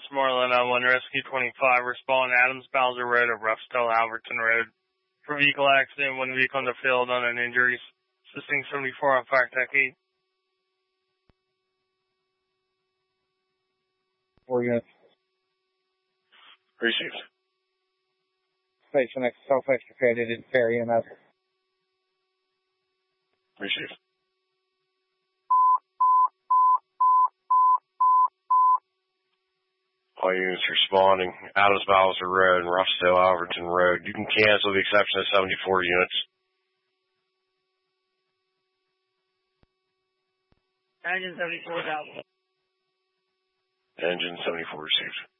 Westmoreland on 1 Rescue 25. Respond Adams Bowser Road at Roughdale Alberton Road. For vehicle accident, 1 vehicle in the field on an injury. Assisting 74 on Fire Tech 8. 4 units. Received. Station X self-extricated in Ferry EMS. Received. All units responding. Adams Bowser Road and Roughdale Alberton Road. You can cancel the exception of 74 units. Engine 74 is out. Engine 74 received.